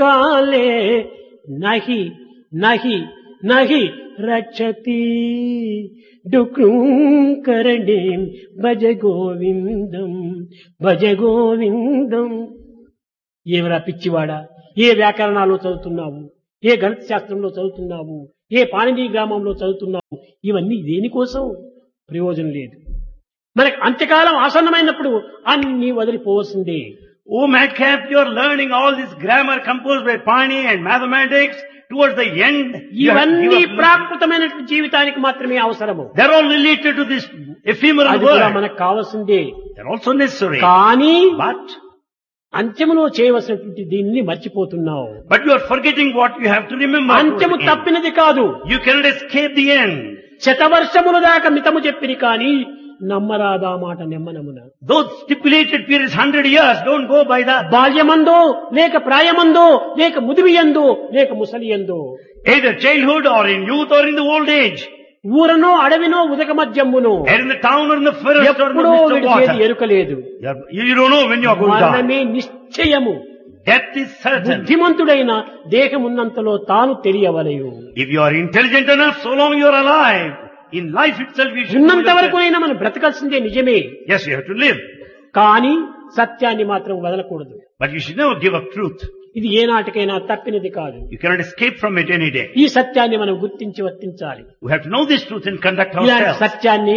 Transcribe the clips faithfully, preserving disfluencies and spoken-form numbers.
కాలే నహి నహి నహి రక్షతి డుక్రూంకరణీం భజ గోవిందం భజ గోవిందం. ఏమరా పిచ్చివాడా, ఏ వ్యాకరణాలు చదువుతున్నావు, ఏ గణిత శాస్త్రంలో చదువుతున్నావు, ఏ పాణిని గ్రామంలో చదువుతున్నావు, ఇవన్నీ దేనికోసం? ప్రయోజనం లేదు. మనకు అంత్యకాలం ఆసన్నమైనప్పుడు అన్ని వదిలిపోవలసిందే. Oh madcap, you are learning all this grammar composed by Pani and mathematics. Towards the end, you have to ఇవన్నీ give up. ప్రాకృతమైనటువంటి జీవితానికి మాత్రమే అవసరము. They are all related to this ephemeral అది కూడా world. మనకు కావాల్సిందే. They are also necessary. కానీ But, అంత్యములో చేయవలసినటువంటి దీన్ని మర్చిపోతున్నావు. but you are forgetting what you have to remember. అంత్యము towards the end. తప్పినది కాదు. You cannot escape the end. శతవర్షముల దాకా మితము చెప్పిరి కానీ నమ్మరాదా మాట నెమ్మనమున. Those stipulated periods, hundred years, don't go by that. బాల్యమందో లేక ప్రాయమందో లేక ముదిమియందో లేక ముసలియందో, Either childhood or in youth or in the old age. ఊరనో అడవినో ఉదక మధ్యమునో, Either in the town or in the forest or in the ఎప్పుడో midst of విడిచేది water. ఎరుకలేదు. You are- You don't know when you are going to die. మరణమే నిశ్చయము. Death is certain. బుద్ధిమంతుడైన దేహమున్నంతలో తాను తెలియవలయు. If you are intelligent enough, so long you are alive. In life itself you should know ఉన్నంత yourself. వరకునైనా మనం బ్రతకాల్సిందే నిజమే, Yes, you have to live. కానీ సత్యాన్ని మాత్రం వదలకూడదు. But you should never give up truth. ఇది ఏనాటికైనా తప్పినది కాదు. You cannot escape from it any day. ఈ సత్యాన్ని మనం గుర్తించి వర్తించాలి. We have to know this truth and conduct ఇలాంటి ourselves. సత్యాన్ని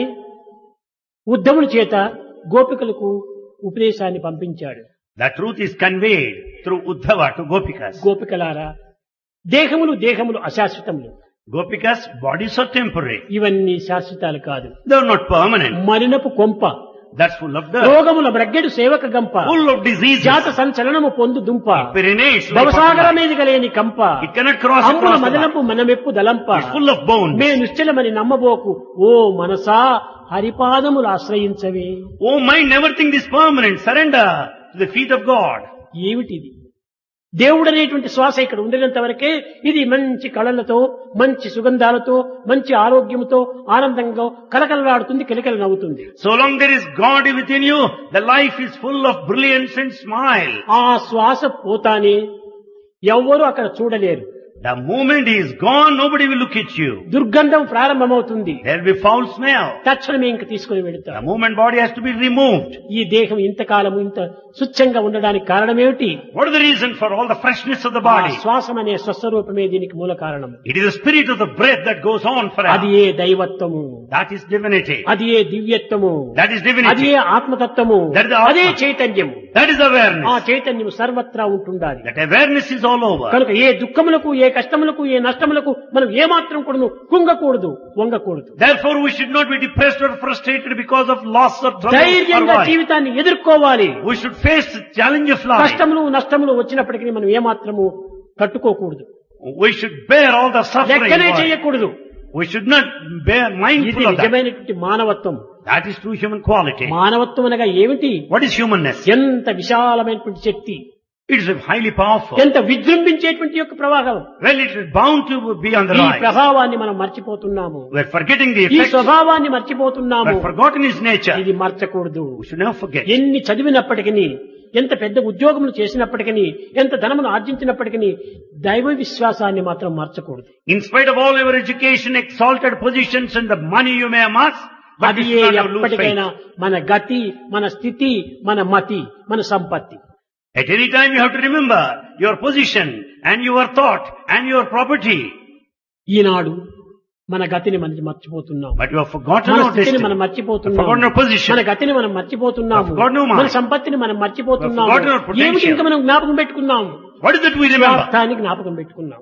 ఉద్ధవుని చేత గోపికలకు ఉపదేశాన్ని పంపించాడు. That truth is conveyed through Uddhava to Gopikas. గోపికలారా, దేహములు దేహములు అశాశ్వతములు, Gopikas, bodies are temporary. ఇవన్నీ శాశ్వతాలు కాదు. They are not permanent. మలినపు కొంప, That's full of dirt. రోగముల బ్రగ్గెడు సేవక గంప, Full of diseases. జాత సంచలనము పొందు దుంప, Perinates. like భవసాగర butterfly. మీదిగా లేని కంప, It cannot cross అంబుల across the మదనపు మనమెప్పు దలంప, It's full of bones. May నిశ్చలమని నమ్మబోకు oh Manasa హరిపాదములు ఆశ్రయించవే. Oh mind, never think this permanent. Surrender to the feet of God. ఏమిటిది? దేవుడు అనేటువంటి శ్వాస ఇక్కడ ఉండినంత వరకే ఇది మంచి కళలతో, మంచి సుగంధాలతో, మంచి ఆరోగ్యంతో, ఆనందంగా కలకలలాడుతుంది, కిలకల నవ్వుతుంది. So long there is God within you, the life is full of brilliance and smile. ఆ శ్వాస పోతానే ఎవ్వరూ అక్కడ చూడలేరు. The moment he is gone, nobody will look at you. దుర్గంధం ప్రారంభమవుతుంది. There will be foul smell. తక్షణమే ఇంక తీసుకుని The వెళుతారు. moment body has to be removed. ఈ దేహం ఇంతకాలం ఇంత స్వచ్ఛంగా ఉండడానికి కారణమేమిటి? What is the reason for all the freshness of the ఆ body? శ్వాసం అనే స్వస్వరూపమే దీనికి మూల కారణం. It is the spirit of the breath that goes on అది forever. A దైవత్వము, That is divinity. అది ఏ దివ్యత్వము, That is అది divinity. A ఆత్మతత్వము, That is the Atma. అదే చైతన్యము. That is ఆ awareness. చైతన్యం సర్వత్రా ఉంటుండాలి. That awareness is all over. కనుక ఏ దుఃఖములకు, ఏ కష్టములకు, ఏ నష్టములకు మనం ఏమాత్రం కూడాను కుంగకూడదు, వంగకూడదు. Therefore we should not be depressed or frustrated because of loss or trouble or ధైర్యంగా worry. జీవితాన్ని ఎదుర్కోవాలి. We should face the challenge of life. కష్టములు నష్టములు వచ్చినప్పటికీ మనం ఏమాత్రము తట్టుకోకూడదు, We should bear all the suffering. లెక్కనే చేయకూడదు. We should not bear ఇది mindful of that. నిజమైనటువంటి మానవత్వం. That is true human quality. మానవత్వం అనగా ఏమిటి? What is humanness? ఎంత విశాలమైనటువంటి శక్తి, It is highly powerful. ఎంత విజృంభించేటువంటి యొక్క ప్రవాహం. Well, it is bound to be on the ఈ rise. ప్రభావాన్ని మనం మర్చిపోతున్నాము. We are forgetting the ఈ effects. స్వభావాన్ని We మర్చిపోతున్నాము. have forgotten his nature. ఇది మర్చకూడదు. We should never forget. ఎన్ని చదివినప్పటికీ, ఎంత పెద్ద ఉద్యోగములు చేసినప్పటికీ, ఎంత ధనమును ఆర్జించినప్పటికీ దైవ విశ్వాసాన్ని మాత్రం మర్చకూడదు. In spite of all your education, exalted positions and the money you may amass, but అది you should not lose ఎప్పటికైనా faith. మన గతి, మన స్థితి, మన మతి, మన సంపత్తి. At any time you have to remember your position and your thought and your property. ఈనాడు మన గతిని మనం మర్చిపోతున్నాం. But you have forgotten మన our స్థితిని destiny. మనం You have మర్చిపోతున్నాం. forgotten our position. మన గతిని మనం మర్చిపోతున్నాము. We have forgotten our mind. మన సంపత్తిని మనం మర్చిపోతున్నాము. We have forgotten our potential. ఏమిటి ఇంకా మనం జ్ఞాపకం పెట్టుకున్నాము? What is it we remember? స్వార్థాన్ని జ్ఞాపకం పెట్టుకున్నాం.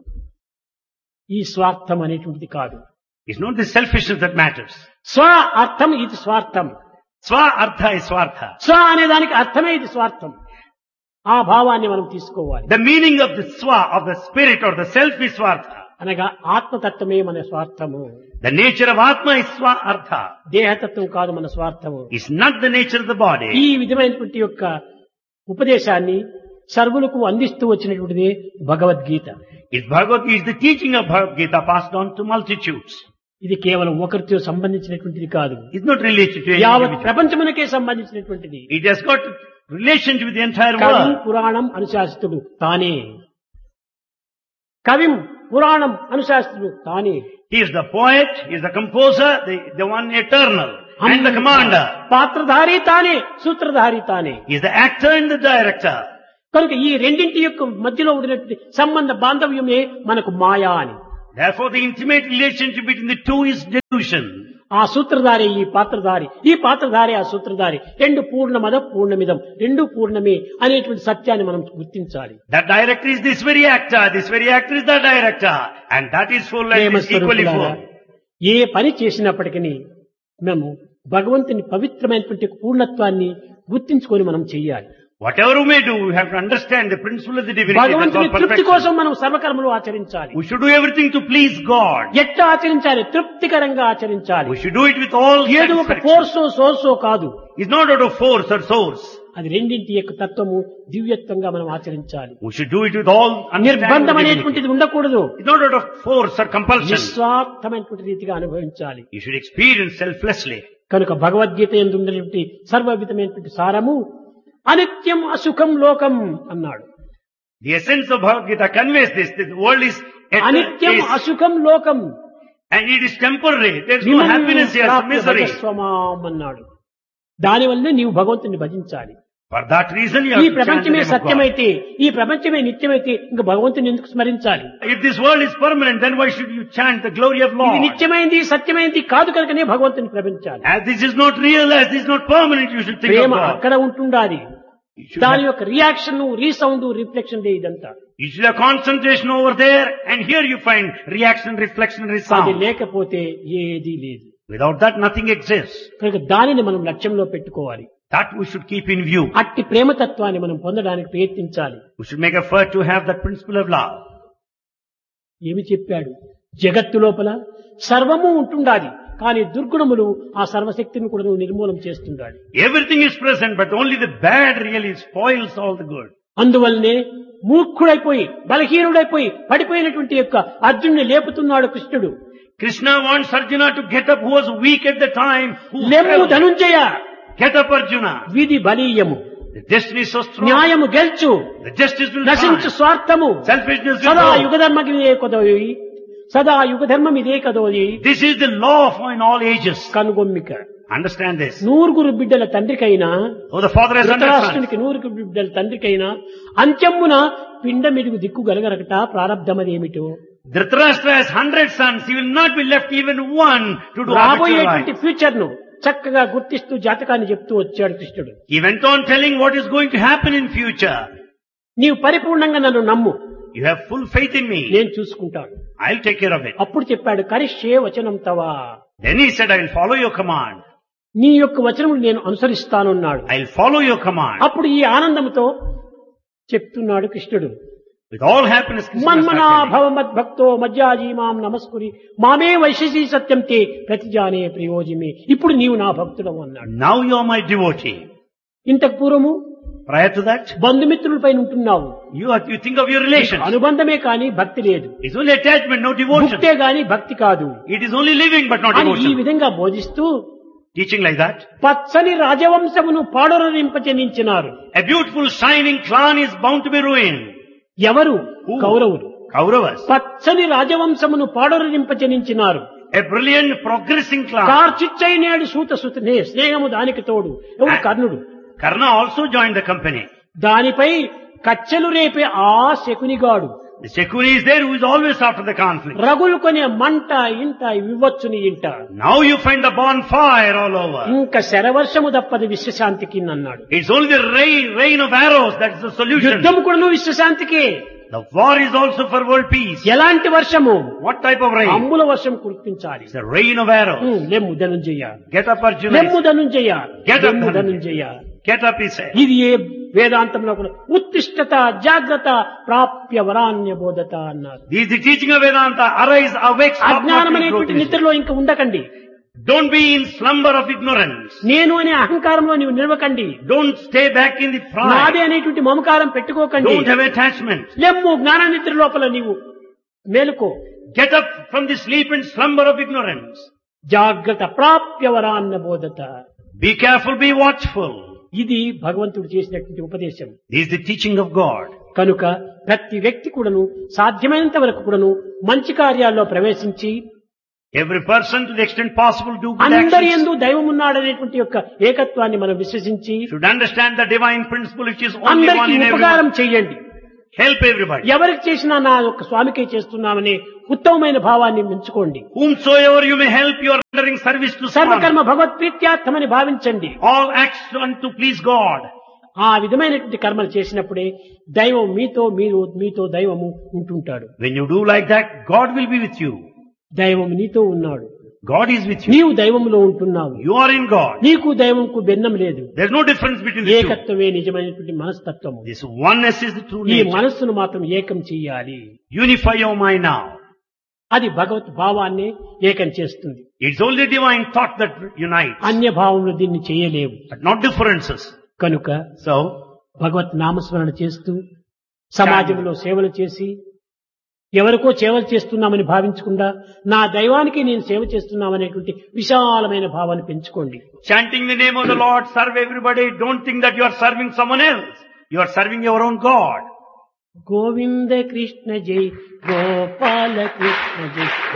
ఈ స్వార్థం అనేటువంటిది కాదు. It's not the selfishness that matters. స్వ అర్థం, ఇది స్వార్థం. Swa artha is swartha. స్వ అనే దానికి అర్థమే ఇది స్వార్థం. ఆ భావాన్ని మనం తీసుకోవాలి. The meaning of the swa, of the spirit or the self is swartha. అనగా ఆత్మతత్వమే మన స్వార్థము. The nature of Atma is swa artha. దేహతత్వం కాదు మన స్వార్థము. It's not the nature of the body. ఈ విధమైనటువంటి యొక్క ఉపదేశాన్ని సర్వులకు అందిస్తూ వచ్చినటువంటిది Bhagavad Gita. It's Bhagavad Gita, is the teaching of Bhagavad Gita passed on to multitudes. ఇది కేవలం ఒకరితో సంబంధించినటువంటిది కాదు, It's not related to any యావత్ individual. ప్రపంచమునకే సంబంధించినటువంటిది. It has got relationship with the entire కవి world. పురాణం అనుశాసితుడు తానే. కవిం పురాణం అనుశాస్త్రుడు తానే. He is the poet, he is the composer, the, the one eternal, and the commander. పాత్రధారి తానే, సూత్రధారి తానే. He is the actor and the director. కనుక ఈ రెండింటి యొక్క మధ్యలో ఉండినటువంటి సంబంధ బాంధవ్యమే మనకు మాయా అని. Therefore the intimate relationship between the two is delusion. ఆ సూత్రధారి ఈ పాత్రధారి, ఈ పాత్రధారి ఆ సూత్రధారి, రెండు పూర్ణమద పూర్ణమిదం, రెండు పూర్ణమే అనేటువంటి సత్యాన్ని మనం గుర్తించాలి. That director is this very actor, this very actor is the director, and that is full and is equally full. ఏ పని చేసినప్పటికీ మేము భగవంతుని పవిత్రమైనటువంటి పూర్ణత్వాన్ని గుర్తించుకొని మనం చెయ్యాలి. Whatever we may do, we have to understand the principle of the divinity. భగవంతుని తృప్తి కోసం మనం సర్వకర్మలు ఆచరించాలి. We should do everything to please God. ఎట్లా ఆచరించాలి? తృప్తికరంగా ఆచరించాలి. We should do it with all ఏదో ఒక satisfaction. ఫోర్సో సోర్సో కాదు. It's not out of force or source. అది రెండింటి యొక్క తత్వము దివ్యత్వంగా మనం ఆచరించాలి. We should do it with all understanding. నిర్బంధం అనేటువంటిది ఉండకూడదు. It's not out of force or compulsion. నిస్వార్థమైనటువంటి రీతిగా అనుభవించాలి. You should experience selflessly. కనుక భగవద్గీత యందు ఉన్నటువంటి సర్వవిధమైనటువంటి సారము అనిత్యం అసుఖం లోకం అన్నాడు. The essence of Bhagavad Gita conveys this, that the world is, అనిత్యం is అసుఖం లోకం and it is temporary. There is no happiness here, it's misery. స్వమాం అన్నాడు. దానివల్లనే నీవు భగవంతుని భజించాలి. For that reason you ఈ have to chant the ప్రపంచమే name of God. సత్యమైతే, ఈ ప్రపంచమే నిత్యమైతే ఇంకా భగవంతుని ఎందుకు స్మరించాలి? If this world is permanent, then why should you chant the glory of ఇది Lord? నిత్యమైంది సత్యమైంది కాదు కనుకనే భగవంతుని ప్రేమించాలి. As this is not real, as this is not permanent, you should think of Prema God. అక్కడ ఉంటుండాలి. You should, దాని have, యొక్క reaction resound reflection ఇదంతా. you should have concentration over there, and here you find reaction, reflection, and అది resound. లేకపోతే ఏదీ లేదు. Without that, nothing exists. కనుక దానిని మనం లక్ష్యంలో పెట్టుకోవాలి. That we should keep in view. అట్టి ప్రేమతత్వాన్ని మనం పొందడానికి ప్రయత్నించాలి. We should make effort to have that principle of love. ఏమి చెప్పాడు? జగత్తు లోపల సర్వము ఉంటుండాలి, కానీ దుర్గుణములు ఆ సర్వశక్తిని కూడా నువ్వు నిర్మూలం చేస్తుండాలి. Everything is present, but only the bad really spoils all the good. అందువల్లనే మూర్ఖుడైపోయి బలహీనుడైపోయి పడిపోయినటువంటి యొక్క అర్జునుని లేపుతున్నాడు కృష్ణుడు. Krishna wants Arjuna to get up, who was weak at the time. Who లెమ్ము fell. Dhanunjaya, Get up, Arjuna. విధి బలీయము, The destiny is so strong. న్యాయము గెల్చు, The justice will నశించు triumph. స్వార్థము, Selfishness will సదా go. యుగధర్మం ఇదే కదోయి, సదా యుగధర్మం ఇదే కదోయి. This is the law of in all ages. కనుగొమ్మిక Understand this. నూరుగురు బిడ్డల తండ్రికైనా, Oh, the father has understood. ధృతరాష్ట్రునికి నూరుగురు బిడ్డల తండ్రికైనా అంత్యమున పిండమిడుగు దిక్కు గలగరకట ప్రారబ్ధమదేమిటో. Dhritarashtra has hundred sons. He will not be left even one to do habitual రాబోయేటువంటి life. ఫ్యూచర్ ను చక్కగా గుర్తిస్తూ జాతకాన్ని చెప్తూ వచ్చాడు కృష్ణుడు. He went on telling what is going to happen in future. నీవు పరిపూర్ణంగా నన్ను నమ్ము, You have full faith in me. నేను చూసుకుంటాను. I'll take care of it. అప్పుడు చెప్పాడు, కరిష్యే వచనం తవా, Then he said, I will follow your command. నీ యొక్క వచనములు నేను అనుసరిస్తానన్నాడు. I'll follow your command. అప్పుడు ఈ ఆనందంతో చెప్తున్నాడు కృష్ణుడు, With all happiness, Krishna మన్మనా started telling. భవ మద్భక్తో మజ్జాజీ మాం నమస్కురి మామే వైశసీ సత్యం తే ప్రతిజానే ప్రయోజమే. ఇప్పుడు నీవు నా భక్తుడవు అన్నాడు. Now you are my devotee. ఇంతకు పూర్వము Prior to that, బంధుమిత్రులపై ఉంటున్నావు, you, are, you think of your relations. అనుబంధమే కాని భక్తి లేదు, It's only attachment, no devotion. భక్తే గాని భక్తి కాదు It is only living but not అని ఈ devotion. విధంగా బోధిస్తూ Teaching like that. పచ్చని రాజవంశమును పాడొరరింపజనించినారు. A beautiful shining clan is bound to be ruined. ఎవరు? Who? కౌరవులు. Kauravas. పచ్చని రాజవంశమును పాడొరరింపజనించినారు. A brilliant progressing clan. కార్చిచ్చైనేడు సూత సుతనే స్నేహము దానికి తోడు. ఎవరు? కర్ణుడు. Karna also joined the company. దానిపై కచ్చెలు రేపే ఆ శకునిగాడు. The Shakuni is there who is always after the conflict. రగులు కొనే మంట ఇంట ఇవ్వచ్చుని ఇంట. Now you find the bonfire all over. ఇంకా శరవర్షము తప్పది విశ్వశాంతికి అన్నాడు. It's only the rain, rain of arrows that is the solution. యుద్ధము కూడా విశ్వశాంతికి. The war is also for world peace. ఎలాంటి వర్షము? What type of rain? అంబుల వర్షం కురిపించాలి. It's the rain of arrows. ఉమ్, లెమ్ము Dhanunjaya, Get up, Arjuna. లెమ్ము ధనుంజయ, Get up, లెమ్ము Dhananjaya. Dhanunjaya. Get up, he said. ఇది ఏ వేదాంతంలో కూడా ఉత్తిష్టత జాగ్రత్త ప్రాప్య వరాన్య బోధత అన్నారు. This is the teaching of Vedanta. Arise, awake, stop అజ్ఞానం not to అనేటువంటి growth. నిద్రలో ఇంకా ఉండకండి. Don't be in slumber of ignorance. నేను అనే అహంకారంలో నీవు నిలవకండి. Don't stay back in the నాదే pride. అనేటువంటి మమకారం పెట్టుకోకండి. Don't have attachment. లెమ్ము జ్ఞాన నిద్ర లోపల నీవు మేలుకో. Get up from the sleep and slumber of ignorance. జాగ్రత్త ప్రాప్య వరాన్న బోధత. Be careful, be watchful. ఇది భగవంతుడు చేసినటువంటి ఉపదేశం. This is the teaching of God. కనుక ప్రతి వ్యక్తి కూడాను సాధ్యమైనంత వరకు కూడాను మంచి కార్యాల్లో ప్రవేశించి Every person, to the extent possible, do good అందరి actions. యందు దైవం ఉన్నాడనేటువంటి యొక్క ఏకత్వాన్ని మనం విశ్వసించి Should understand the divine principle which is only one అందరికీ in ఉపకారం everyone. చేయండి. Help everybody. ఎవరికి చేసినా నా యొక్క స్వామికే చేస్తున్నామనే ఉత్తమమైన భావాన్ని పెంచుకోండి. Whomsoever you may help, you are rendering service to సర్వకర్మ someone. భగవత్ప్రీత్యార్థమని భావించండి. All acts done to please God. ఆ విధమైనటువంటి కర్మలు చేసినప్పుడే దైవం మీతో మీరు మీతో దైవము ఉంటుంటాడు. When you do like that, God will be with you. దైవం నీతో ఉన్నాడు. God is with you. నీవు దైవంలో ఉంటున్నావు. You are in God. నీకు దైవంకు భిన్నం లేదు. There's no difference between the two. ఏకత్వమే నిజమైనటువంటి మనస్తత్వము. This oneness is the true ఈ nature. మనస్సును మాత్రం ఏకం చెయ్యాలి. Unify your mind now. అది భగవత్ భావాన్ని ఏకం చేస్తుంది. It's only divine thought that unites, అన్య భావంలో దీన్ని చేయలేవు. but not differences. కనుక So, భగవత్ నామస్మరణ చేస్తూ సమాజంలో సేవలు చేసి ఎవరికో సేవలు చేస్తున్నామని భావించకుండా నా దైవానికి నేను సేవ చేస్తున్నామనేటువంటి విశాలమైన భావాన్ని పెంచుకోండి. chanting the name of the Lord, serve everybody. Don't think that you are serving someone else. You are serving your own God. Govinda Krishna జై, గోపాల కృష్ణ జై.